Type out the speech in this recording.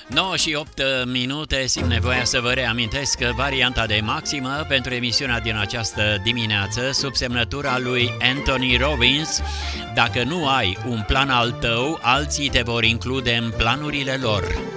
9 și 8 minute, simt nevoia să vă reamintesc că varianta de maximă pentru emisiunea din această dimineață, sub semnătura lui Anthony Robbins: dacă nu ai un plan al tău, alții te vor include în planurile lor.